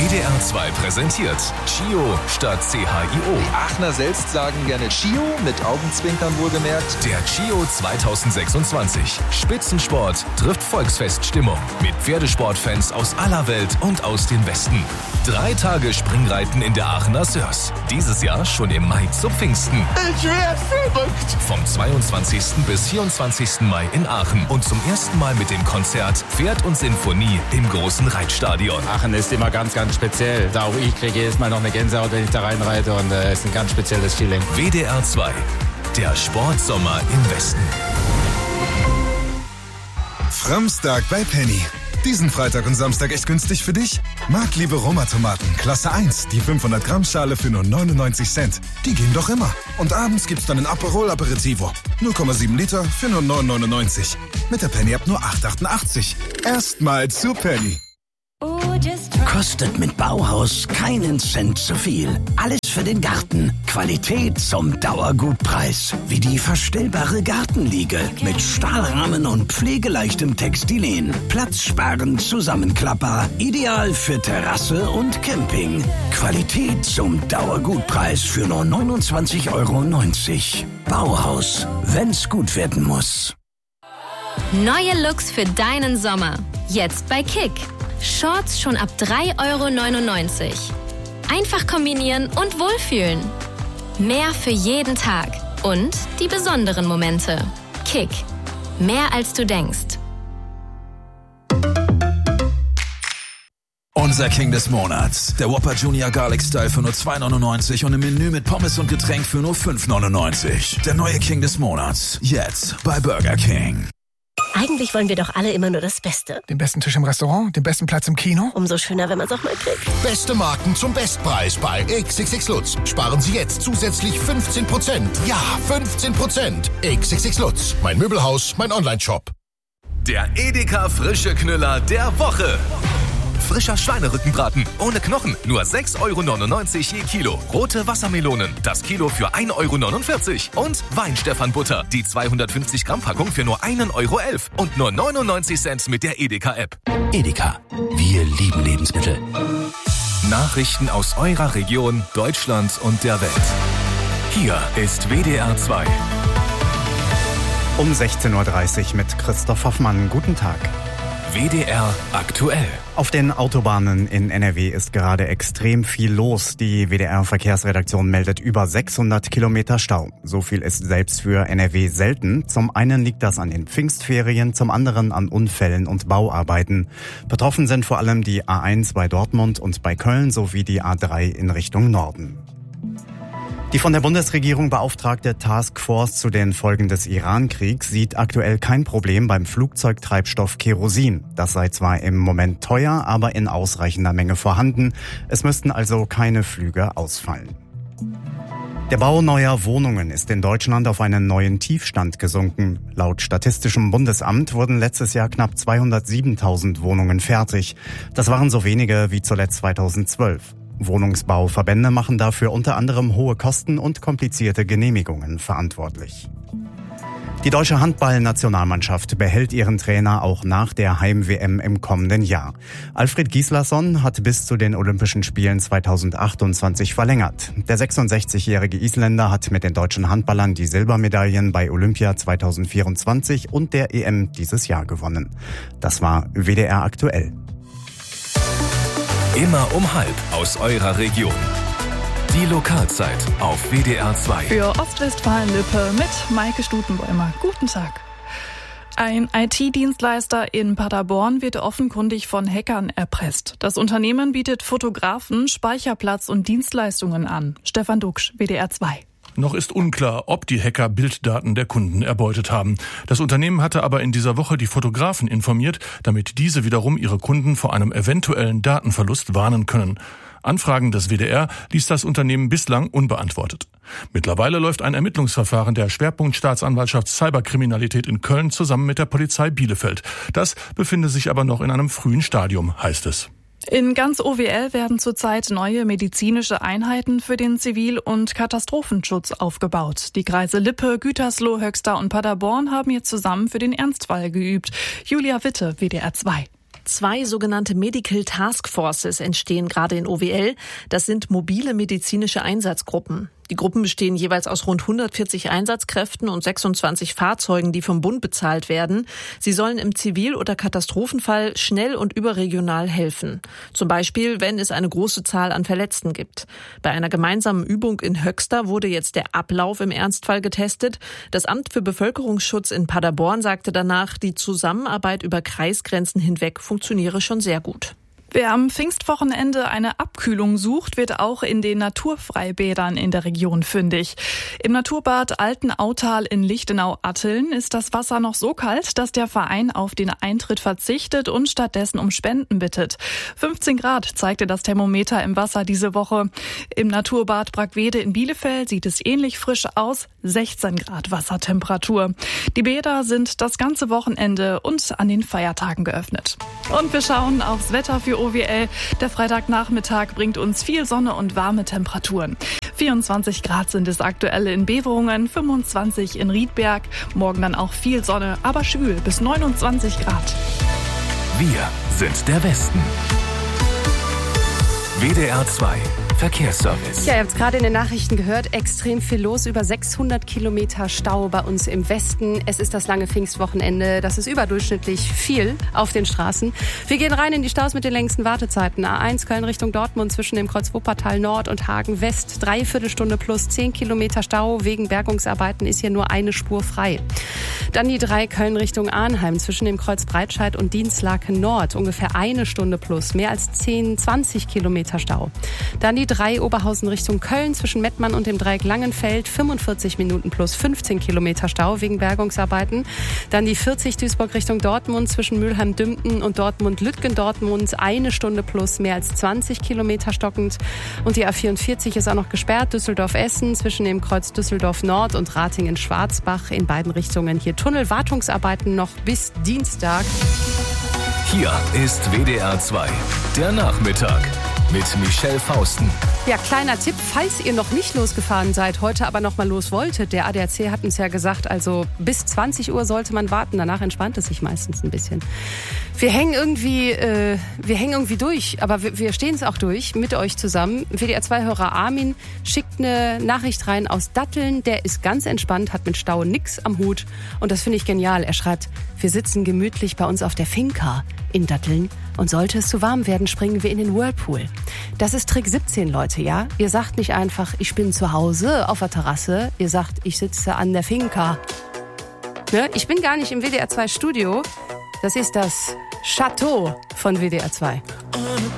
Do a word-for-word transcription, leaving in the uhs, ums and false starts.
D R zwei präsentiert Chio statt C H I O. Die Aachener selbst sagen gerne Chio, mit Augenzwinkern wohlgemerkt. Der Chio zweitausendsechsundzwanzig. Spitzensport trifft Volksfeststimmung. Mit Pferdesportfans aus aller Welt und aus dem Westen. Drei Tage Springreiten in der Aachener Sörs. Dieses Jahr schon im Mai zu Pfingsten. Ich werd verrückt! Vom zweiundzwanzigsten bis vierundzwanzigsten Mai in Aachen. Und zum ersten Mal mit dem Konzert Pferd und Sinfonie im großen Reitstadion. Aachen ist immer ganz, ganz speziell. Da auch ich kriege jedes Mal noch eine Gänsehaut, wenn ich da reinreite. Und es äh, ist ein ganz spezielles Feeling. W D R zwei. Der Sportsommer im Westen. Framstag bei Penny. Diesen Freitag und Samstag echt günstig für dich? Marktliebe Roma-Tomaten, Klasse eins, die fünfhundert Gramm Schale für nur neunundneunzig Cent. Die gehen doch immer. Und abends gibt's dann ein Aperol Aperitivo. null Komma sieben Liter für nur neun neunundneunzig. Mit der Penny-App nur acht achtundachtzig. Erstmal zu Penny. Kostet mit Bauhaus keinen Cent zu viel. Alles für den Garten. Qualität zum Dauergutpreis. Wie die verstellbare Gartenliege mit Stahlrahmen und pflegeleichtem Textilien. Platzsparend Zusammenklapper. Ideal für Terrasse und Camping. Qualität zum Dauergutpreis für nur neunundzwanzig Euro neunzig. Bauhaus, wenn's gut werden muss. Neue Looks für deinen Sommer. Jetzt bei Kick. Shorts schon ab drei Euro neunundneunzig. Einfach kombinieren und wohlfühlen. Mehr für jeden Tag. Und die besonderen Momente. Kick. Mehr als du denkst. Unser King des Monats. Der Whopper Junior Garlic Style für nur zwei neunundneunzig und ein Menü mit Pommes und Getränk für nur fünf neunundneunzig. Der neue King des Monats. Jetzt bei Burger King. Eigentlich wollen wir doch alle immer nur das Beste. Den besten Tisch im Restaurant, den besten Platz im Kino. Umso schöner, wenn man es auch mal kriegt. Beste Marken zum Bestpreis bei X X X Lutz. Sparen Sie jetzt zusätzlich fünfzehn Prozent. Ja, fünfzehn Prozent. X X X Lutz. Mein Möbelhaus, mein Online-Shop. Der Edeka Frische Knüller der Woche. Frischer Schweinerückenbraten ohne Knochen, nur sechs Euro neunundneunzig je Kilo. Rote Wassermelonen, das Kilo für ein Euro neunundvierzig. Und Weinstefan-Butter, die zweihundertfünfzig Gramm Packung für nur ein Euro elf. Und nur neunundneunzig Cent mit der Edeka-App. Edeka, wir lieben Lebensmittel. Nachrichten aus eurer Region, Deutschland und der Welt. Hier ist W D R zwei. Um sechzehn Uhr dreißig mit Christoph Hoffmann. Guten Tag. W D R aktuell. Auf den Autobahnen in N R W ist gerade extrem viel los. Die W D R-Verkehrsredaktion meldet über sechshundert Kilometer Stau. So viel ist selbst für N R W selten. Zum einen liegt das an den Pfingstferien, zum anderen an Unfällen und Bauarbeiten. Betroffen sind vor allem die A eins bei Dortmund und bei Köln sowie die A drei in Richtung Norden. Die von der Bundesregierung beauftragte Taskforce zu den Folgen des Iran-Kriegs sieht aktuell kein Problem beim Flugzeugtreibstoff Kerosin. Das sei zwar im Moment teuer, aber in ausreichender Menge vorhanden. Es müssten also keine Flüge ausfallen. Der Bau neuer Wohnungen ist in Deutschland auf einen neuen Tiefstand gesunken. Laut Statistischem Bundesamt wurden letztes Jahr knapp zweihundertsiebentausend Wohnungen fertig. Das waren so wenige wie zuletzt zweitausendzwölf. Wohnungsbauverbände machen dafür unter anderem hohe Kosten und komplizierte Genehmigungen verantwortlich. Die deutsche Handball-Nationalmannschaft behält ihren Trainer auch nach der Heim-W M im kommenden Jahr. Alfred Gislason hat bis zu den Olympischen Spielen zweitausendachtundzwanzig verlängert. Der sechsundsechzigjährige Isländer hat mit den deutschen Handballern die Silbermedaillen bei Olympia zweitausendvierundzwanzig und der E M dieses Jahr gewonnen. Das war W D R aktuell. Immer um halb aus eurer Region. Die Lokalzeit auf W D R zwei. Für Ostwestfalen-Lippe mit Maike Stutenbäumer. Guten Tag. Ein I T-Dienstleister in Paderborn wird offenkundig von Hackern erpresst. Das Unternehmen bietet Fotografen, Speicherplatz und Dienstleistungen an. Stefan Duksch, W D R zwei. Noch ist unklar, ob die Hacker Bilddaten der Kunden erbeutet haben. Das Unternehmen hatte aber in dieser Woche die Fotografen informiert, damit diese wiederum ihre Kunden vor einem eventuellen Datenverlust warnen können. Anfragen des W D R ließ das Unternehmen bislang unbeantwortet. Mittlerweile läuft ein Ermittlungsverfahren der Schwerpunktstaatsanwaltschaft Cyberkriminalität in Köln zusammen mit der Polizei Bielefeld. Das befinde sich aber noch in einem frühen Stadium, heißt es. In ganz O W L werden zurzeit neue medizinische Einheiten für den Zivil- und Katastrophenschutz aufgebaut. Die Kreise Lippe, Gütersloh, Höxter und Paderborn haben jetzt zusammen für den Ernstfall geübt. Julia Witte, W D R zwei. Zwei sogenannte Medical Task Forces entstehen gerade in O W L. Das sind mobile medizinische Einsatzgruppen. Die Gruppen bestehen jeweils aus rund hundertvierzig Einsatzkräften und sechsundzwanzig Fahrzeugen, die vom Bund bezahlt werden. Sie sollen im Zivil- oder Katastrophenfall schnell und überregional helfen. Zum Beispiel, wenn es eine große Zahl an Verletzten gibt. Bei einer gemeinsamen Übung in Höxter wurde jetzt der Ablauf im Ernstfall getestet. Das Amt für Bevölkerungsschutz in Paderborn sagte danach, die Zusammenarbeit über Kreisgrenzen hinweg funktioniere schon sehr gut. Wer am Pfingstwochenende eine Abkühlung sucht, wird auch in den Naturfreibädern in der Region fündig. Im Naturbad Altenautal in Lichtenau-Atteln ist das Wasser noch so kalt, dass der Verein auf den Eintritt verzichtet und stattdessen um Spenden bittet. fünfzehn Grad zeigte das Thermometer im Wasser diese Woche. Im Naturbad Brackwede in Bielefeld sieht es ähnlich frisch aus, sechzehn Grad Wassertemperatur. Die Bäder sind das ganze Wochenende und an den Feiertagen geöffnet. Und wir schauen aufs Wetter für O W L. Der Freitagnachmittag bringt uns viel Sonne und warme Temperaturen. vierundzwanzig Grad sind es aktuell in Beverungen, fünfundzwanzig in Riedberg. Morgen dann auch viel Sonne, aber schwül bis neunundzwanzig Grad. Wir sind der Westen. W D R zwei Verkehrsservice. Ja, ihr habt es gerade in den Nachrichten gehört, extrem viel los, über sechshundert Kilometer Stau bei uns im Westen. Es ist das lange Pfingstwochenende, das ist überdurchschnittlich viel auf den Straßen. Wir gehen rein in die Staus mit den längsten Wartezeiten. A eins Köln Richtung Dortmund zwischen dem Kreuz Wuppertal Nord und Hagen West. Dreiviertelstunde plus zehn Kilometer Stau. Wegen Bergungsarbeiten ist hier nur eine Spur frei. Dann die drei Köln Richtung Arnheim zwischen dem Kreuz Breitscheid und Dienstlaken Nord. Ungefähr eine Stunde plus, mehr als zehn, zwanzig Kilometer Stau. Dann die drei Oberhausen Richtung Köln zwischen Mettmann und dem Dreieck Langenfeld, fünfundvierzig Minuten plus fünfzehn Kilometer Stau wegen Bergungsarbeiten. Dann die vierzig Duisburg Richtung Dortmund zwischen Mülheim-Dümpten und Dortmund-Lütgendortmund, eine Stunde plus, mehr als zwanzig Kilometer stockend. Und die A vierundvierzig ist auch noch gesperrt, Düsseldorf-Essen zwischen dem Kreuz Düsseldorf Nord und Ratingen-Schwarzbach, in beiden Richtungen hier Tunnelwartungsarbeiten noch bis Dienstag. Hier ist W D R zwei, der Nachmittag mit Michelle Fausten. Ja, kleiner Tipp, falls ihr noch nicht losgefahren seid, heute aber noch mal los wolltet. Der A D A C hat uns ja gesagt, also bis zwanzig Uhr sollte man warten. Danach entspannt es sich meistens ein bisschen. Wir hängen irgendwie, äh, wir hängen irgendwie durch, aber wir, wir stehen es auch durch mit euch zusammen. W D R zwei-Hörer Armin schickt eine Nachricht rein aus Datteln. Der ist ganz entspannt, hat mit Stau nix am Hut. Und das finde ich genial. Er schreibt, wir sitzen gemütlich bei uns auf der Finca in Datteln. Und sollte es zu warm werden, springen wir in den Whirlpool. Das ist Trick siebzehn, Leute, ja? Ihr sagt nicht einfach, ich bin zu Hause auf der Terrasse. Ihr sagt, ich sitze an der Finca. Ne? Ich bin gar nicht im W D R zwei Studio. Das ist das Chateau von W D R zwei.